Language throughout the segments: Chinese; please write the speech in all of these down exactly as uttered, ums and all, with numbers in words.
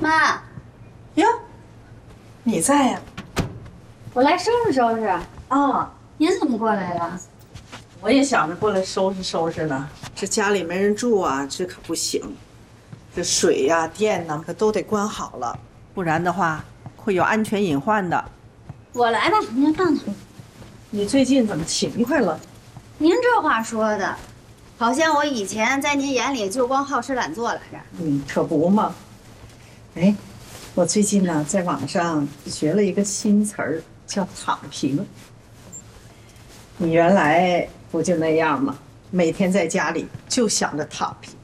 妈， 哟，你在呀？ 我来收拾收拾。 啊， 您怎么过来了？ 我也想着过来收拾收拾呢。这家里没人住啊，这可不行。这水呀、电呐，可都得关好了，不然的话会有安全隐患的。 我来吧，您放那。 你最近怎么勤快了？ 您这话说的，好像我以前在您眼里就光好吃懒做来着。 嗯，可不嘛。哎，我最近呢在网上学了一个新词儿，叫“躺平”。你原来不就那样吗？每天在家里就想着躺平，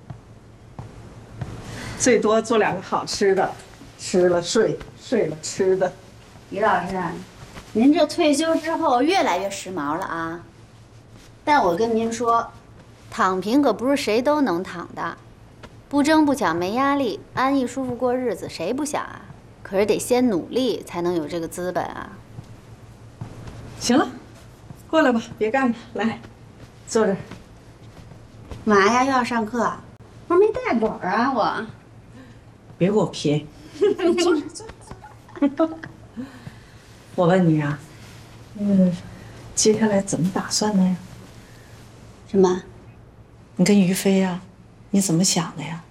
最多做两个好吃的，吃了睡，睡了吃的。 于老师，您这退休之后越来越时髦了啊！但我跟您说，躺平可不是谁都能躺的，不争不抢没压力，安逸舒服过日子，谁不想啊？可是得先努力才能有这个资本啊！ 行了，过来吧，别干了，来，坐这儿。 嘛呀，又要上课啊？我没带本儿啊，我。 别给我撇。坐着坐着。我问你啊，嗯，接下来怎么打算的呀？ 什么？ 你跟于飞呀，你怎么想的呀？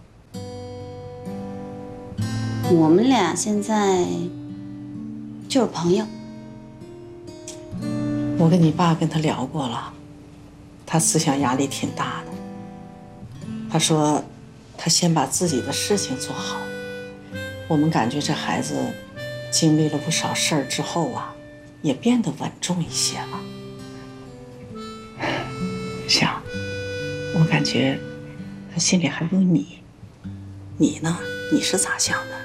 我们俩现在就是朋友。 我跟你爸跟他聊过了，他思想压力挺大的。他说，他先把自己的事情做好。我们感觉这孩子经历了不少事儿之后啊，也变得稳重一些了。想，我感觉他心里还有你。你呢？你是咋想的？